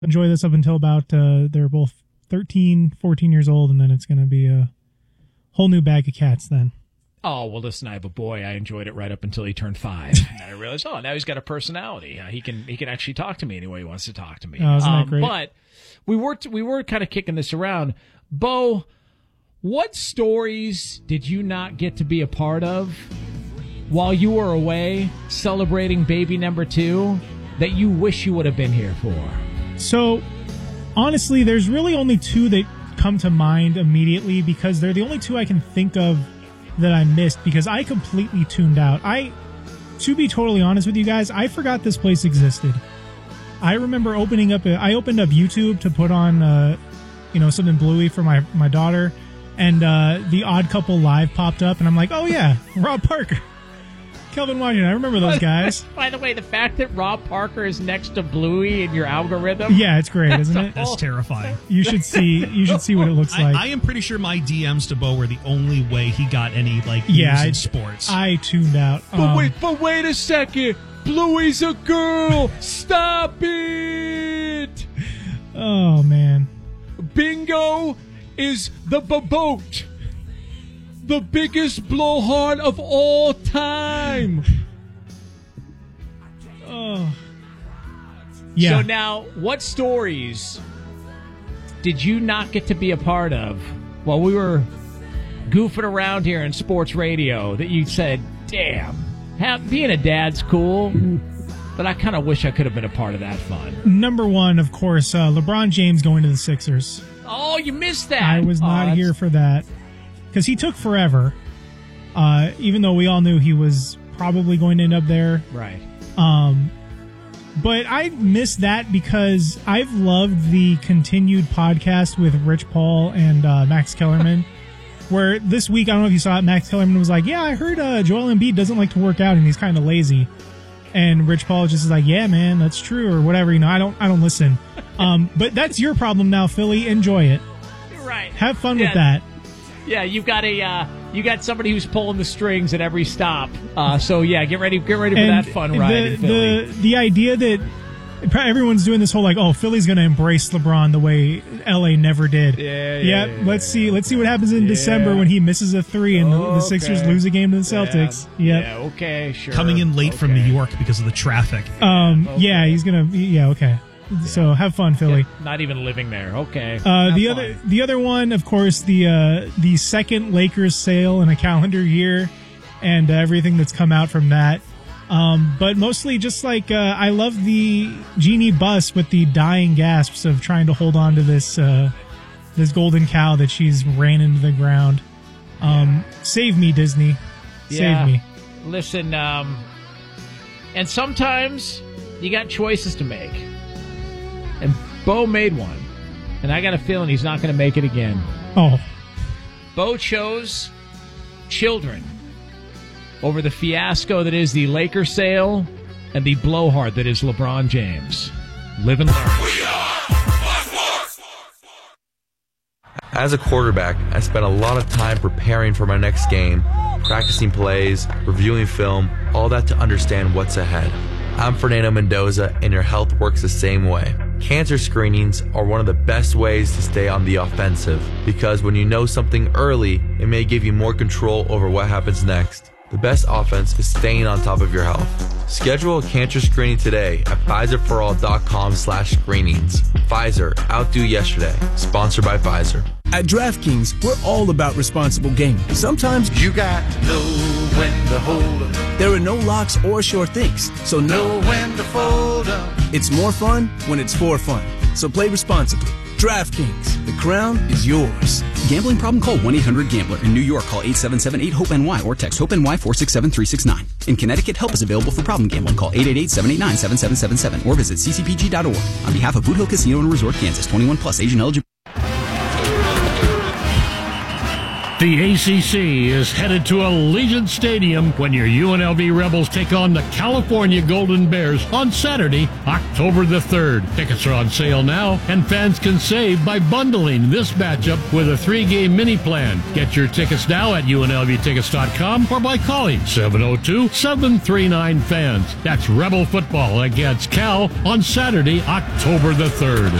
enjoy this up until about they're both 13, 14 years old, and then it's going to be a whole new bag of cats then. Oh, well, listen, I have a boy. I enjoyed it right up until he turned 5. And then I realized, now he's got a personality. He can actually talk to me any way he wants to talk to me. Oh, isn't that great? But we were kind of kicking this around. Bo, what stories did you not get to be a part of while you were away celebrating baby number 2 that you wish you would have been here for? So, honestly, there's really only 2 that come to mind immediately because they're the only 2 I can think of that I missed because I completely tuned out. To be totally honest with you guys, I forgot this place existed. I remember opened up YouTube to put on, something bluey for my daughter, and The Odd Couple Live popped up, and I'm like, oh yeah, Rob Parker, Kelvin Washington. I remember those guys. By the way, the fact that Rob Parker is next to Bluey in your algorithm. Yeah, it's great, isn't it? That's terrifying. You should see what it looks like. I am pretty sure my DMs to Bo were the only way he got any news in sports. I tuned out. But wait a second. Bluey's a girl. Stop it. Oh man. Bingo is the boat. The biggest blowhard of all time. Oh. Yeah. So now, what stories did you not get to be a part of while we were goofing around here in sports radio that you said, damn, being a dad's cool, but I kind of wish I could have been a part of that fun? Number 1, of course, LeBron James going to the Sixers. Oh, you missed that. I was not here for that. Because he took forever, even though we all knew he was probably going to end up there. Right. But I missed that because I've loved the continued podcast with Rich Paul and Max Kellerman, where this week, I don't know if you saw it, Max Kellerman was like, yeah, I heard Joel Embiid doesn't like to work out and he's kind of lazy. And Rich Paul just is like, yeah, man, that's true, or whatever. I don't listen. But that's your problem now, Philly. Enjoy it. Right. Have fun with that. Yeah, you got somebody who's pulling the strings at every stop. So yeah, get ready for that fun ride in Philly. The idea that everyone's doing this whole Philly's going to embrace LeBron the way LA never did. Yeah. Let's see what happens in December when he misses a 3 and the Sixers lose a game to the Celtics. Yeah, okay, sure. Coming in late from New York because of the traffic. Yeah, he's gonna. Yeah, okay. So have fun, Philly. Not even living there. Okay. The other one, of course, the second Lakers sale in a calendar year, and everything that's come out from that. But mostly just I love the Genie bus with the dying gasps of trying to hold on to this golden cow that she's ran into the ground. Save me, Disney. Save me. Listen, and sometimes you got choices to make. And Bo made one. And I got a feeling he's not going to make it again. Oh. Bo chose children over the fiasco that is the Lakers sale and the blowhard that is LeBron James. Live and learn. As a quarterback, I spent a lot of time preparing for my next game, practicing plays, reviewing film, all that to understand what's ahead. I'm Fernando Mendoza, and your health works the same way. Cancer screenings are one of the best ways to stay on the offensive, because when you know something early, it may give you more control over what happens next. The best offense is staying on top of your health. Schedule a cancer screening today at PfizerForAll.com/screenings. Pfizer, outdo yesterday. Sponsored by Pfizer. At DraftKings, we're all about responsible gaming. Sometimes you got to know when to hold up. There are no locks or sure things, so know when to fold up. It's more fun when it's for fun. So play responsibly. DraftKings, the crown is yours. Gambling problem? Call 1-800-GAMBLER. In New York, call 877-8-HOPE-NY or text HOPE-NY 467-369. In Connecticut, help is available for problem gambling. Call 888-789-7777 or visit ccpg.org. On behalf of Boot Hill Casino and Resort, Kansas, 21 plus, age and eligible. The ACC is headed to Allegiant Stadium when your UNLV Rebels take on the California Golden Bears on Saturday, October the 3rd. Tickets are on sale now, and fans can save by bundling this matchup with a 3-game mini plan. Get your tickets now at UNLVtickets.com or by calling 702-739-FANS. That's Rebel football against Cal on Saturday, October the 3rd.